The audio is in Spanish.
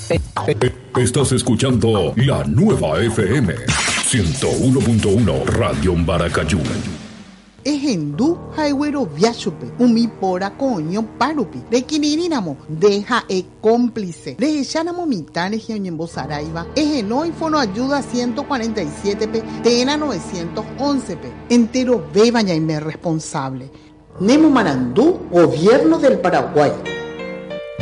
Estás escuchando la nueva FM 101.1 Radio Maracayú. Ejendu haiwero viachupe umipora coño parupi de kininamo deja cómplice de echanamo mitane geoñembo saraiva ejeno fono ayuda 147 p tena 911 p entero bebaña y me responsable Nemo Marandú, Gobierno del Paraguay.